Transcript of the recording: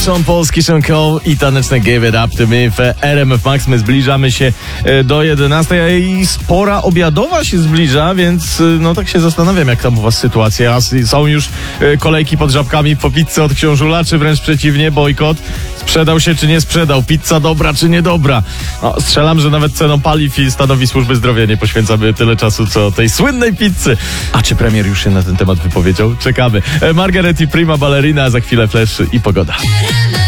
Sean Paul z Keisha Cole i taneczne Give It Up To Me w RMF Max. My zbliżamy się do 11 i spora obiadowa się zbliża, więc no tak się zastanawiam, jak tam u was sytuacja. Są już kolejki pod Żabkami po pizzę od Książula, czy wręcz przeciwnie, bojkot? Sprzedał się czy nie sprzedał? Pizza dobra czy niedobra? No, strzelam, że nawet ceną paliw i stanowi służby zdrowia nie poświęcamy tyle czasu, co tej słynnej pizzy. A czy premier już się na ten temat wypowiedział? Czekamy. Margaret i Prima Ballerina, za chwilę Flash i pogoda.